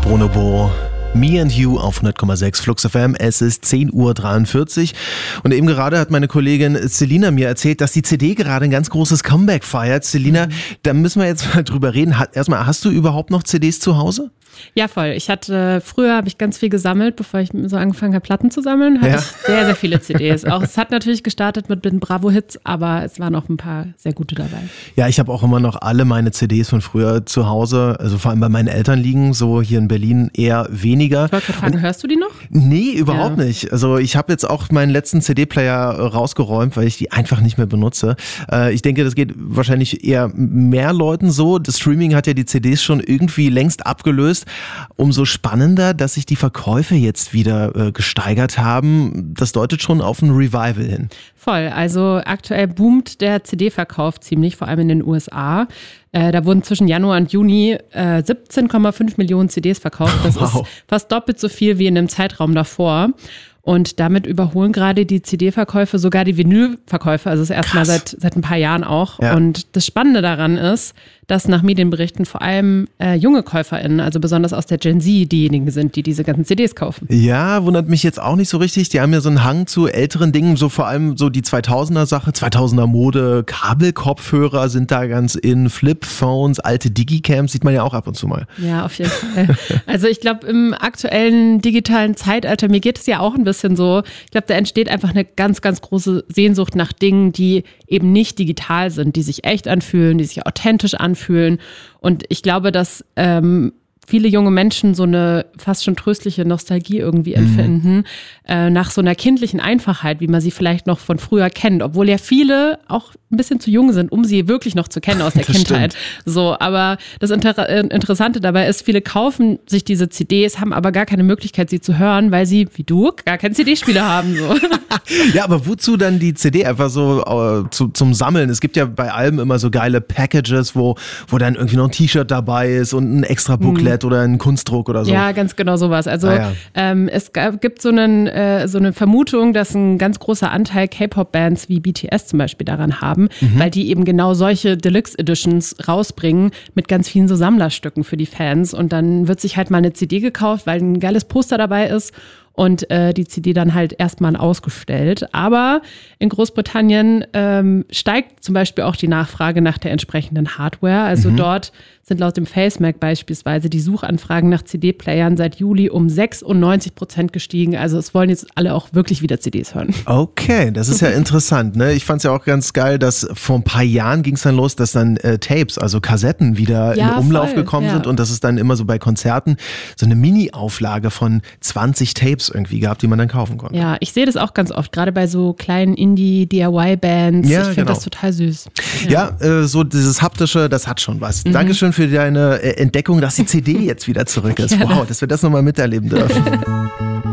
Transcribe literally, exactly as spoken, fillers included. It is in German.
Bonobo. Me and You auf hundert Komma sechs Flux F M. Es ist zehn Uhr dreiundvierzig und eben gerade hat meine Kollegin Selina mir erzählt, dass die C D gerade ein ganz großes Comeback feiert. Selina, mhm. da müssen wir jetzt mal drüber reden. Erstmal, hast du überhaupt noch C Ds zu Hause? Ja, voll. Ich hatte, früher habe ich ganz viel gesammelt, bevor ich so angefangen habe, Platten zu sammeln, hatte Ja. ich sehr, sehr viele C Ds. Auch es hat natürlich gestartet mit den Bravo-Hits, aber es waren auch ein paar sehr gute dabei. Ja, ich habe auch immer noch alle meine C Ds von früher zu Hause, also vor allem bei meinen Eltern liegen, so hier in Berlin eher weniger. Ich wollte gerade fragen, hörst du die noch? Nee, überhaupt Ja. nicht. Also ich habe jetzt auch meinen letzten C D-Player rausgeräumt, weil ich die einfach nicht mehr benutze. Äh, ich denke, das geht wahrscheinlich eher mehr Leuten so. Das Streaming hat ja die C Ds schon irgendwie längst abgelöst. Umso spannender, dass sich die Verkäufe jetzt wieder äh, gesteigert haben. Das deutet schon auf ein Revival hin. Voll. Also aktuell boomt der C D-Verkauf ziemlich, vor allem in den U S A. Äh, da wurden zwischen Januar und Juni äh, siebzehn Komma fünf Millionen C Ds verkauft. Das Wow. ist fast doppelt so viel wie in dem Zeitraum davor. Und damit überholen gerade die C D-Verkäufe sogar die Vinyl-Verkäufe. Also das erste Mal seit, seit ein paar Jahren auch. Ja. Und das Spannende daran ist, dass nach Medienberichten vor allem äh, junge KäuferInnen, also besonders aus der Gen Z, diejenigen sind, die diese ganzen C Ds kaufen. Ja, wundert mich jetzt auch nicht so richtig. Die haben ja so einen Hang zu älteren Dingen, so vor allem so die zweitausender-Sache, zweitausender-Mode, Kabelkopfhörer sind da ganz in, Flipphones, alte Digicams sieht man ja auch ab und zu mal. Ja, auf jeden Fall. Also ich glaube, im aktuellen digitalen Zeitalter, mir geht es ja auch ein bisschen so, ich glaube, da entsteht einfach eine ganz, ganz große Sehnsucht nach Dingen, die eben nicht digital sind, die sich echt anfühlen, die sich authentisch anfühlen. fühlen. Und ich glaube, dass ähm, viele junge Menschen so eine fast schon tröstliche Nostalgie irgendwie empfinden, mhm. äh, nach so einer kindlichen Einfachheit, wie man sie vielleicht noch von früher kennt, obwohl ja viele auch ein bisschen zu jung sind, um sie wirklich noch zu kennen aus der das Kindheit. Stimmt. So, aber das Inter- Interessante dabei ist, viele kaufen sich diese C Ds, haben aber gar keine Möglichkeit, sie zu hören, weil sie, wie du, gar keinen C D-Spieler haben. So. Ja, aber wozu dann die C D? Einfach so äh, zu, zum Sammeln. Es gibt ja bei Alben immer so geile Packages, wo, wo dann irgendwie noch ein T-Shirt dabei ist und ein extra Booklet mhm. oder ein Kunstdruck oder so. Ja, ganz genau sowas. Also ah, ja. ähm, es gab, gibt so, einen, äh, so eine Vermutung, dass ein ganz großer Anteil K-Pop-Bands wie B T S zum Beispiel daran haben, mhm. weil die eben genau solche Deluxe-Editions rausbringen mit ganz vielen so Sammlerstücken für die Fans. Und dann wird sich halt mal eine C D gekauft, weil ein geiles Poster dabei ist. Und äh, die C D dann halt erstmal ausgestellt. Aber in Großbritannien ähm, steigt zum Beispiel auch die Nachfrage nach der entsprechenden Hardware. Also mhm. dort sind laut dem FaceMac beispielsweise die Suchanfragen nach C D-Playern seit Juli um sechsundneunzig Prozent gestiegen. Also es wollen jetzt alle auch wirklich wieder C Ds hören. Okay, das ist ja interessant. Ne? Ich fand es ja auch ganz geil, dass vor ein paar Jahren ging es dann los, dass dann äh, Tapes, also Kassetten wieder ja, in Umlauf voll, gekommen ja. sind und dass es dann immer so bei Konzerten so eine Mini-Auflage von zwanzig Tapes irgendwie gab, die man dann kaufen konnte. Ja, ich sehe das auch ganz oft, gerade bei so kleinen Indie-D I Y-Bands. Ja, ich finde genau. das total süß. Ja, ja äh, so dieses haptische, das hat schon was. Mhm. Dankeschön für deine äh, Entdeckung, dass die C D jetzt wieder zurück ist. Wow, dass wir das nochmal miterleben dürfen.